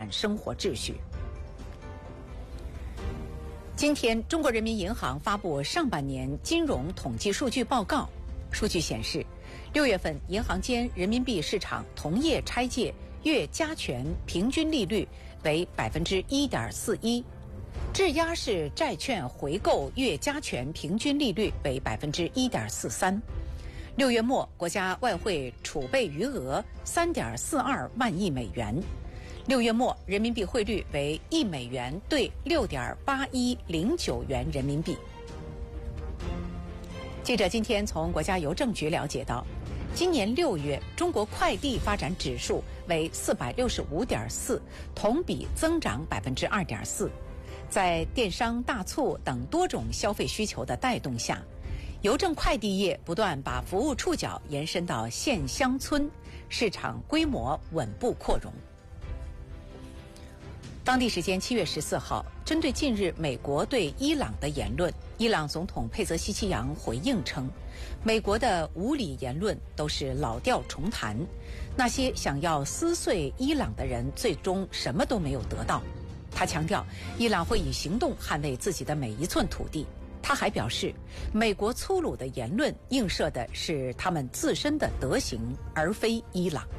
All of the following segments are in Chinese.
产生活秩序。今天，中国人民银行发布上半年金融统计数据报告，数据显示，6月份银行间人民币市场同业拆借月加权平均利率为 1.41%， 质押式债券回购月加权平均利率为 1.43%。6月末，国家外汇储备余额 3.42万亿美元。6月末，人民币汇率为1美元兑 6.8109 元人民币。记者今天从国家邮政局了解到，今年6月中国快递发展指数为 465.4， 同比增长 2.4%。在电商大促等多种消费需求的带动下，邮政快递业不断把服务触角延伸到县乡村，市场规模稳步扩容。当地时间7月14号，针对近日美国对伊朗的言论，伊朗总统佩泽希奇扬回应称，美国的无理言论都是老调重弹，那些想要撕碎伊朗的人最终什么都没有得到。他强调，伊朗会以行动捍卫自己的每一寸土地。他还表示，美国粗鲁的言论映射的是他们自身的德行，而非伊朗。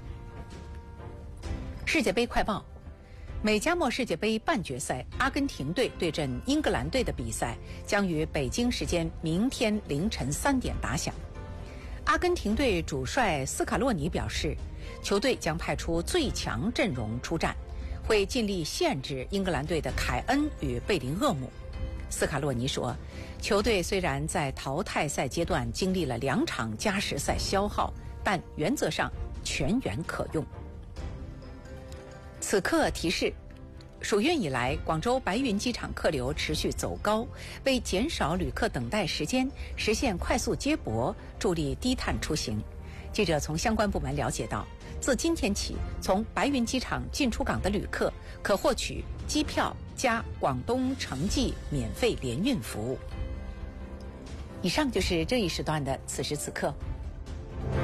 世界杯快报。美加墨世界杯半决赛，阿根廷队对阵英格兰队的比赛将于北京时间明天凌晨3点打响。阿根廷队主帅斯卡洛尼表示，球队将派出最强阵容出战，会尽力限制英格兰队的凯恩与贝林厄姆。斯卡洛尼说，球队虽然在淘汰赛阶段经历了2场加时赛消耗，但原则上全员可用。此刻提示，暑运以来，广州白云机场客流持续走高，为减少旅客等待时间，实现快速接驳，助力低碳出行。记者从相关部门了解到，自今天起，从白云机场进出港的旅客可获取机票加广东城际免费联运服务。以上就是这一时段的此时此刻。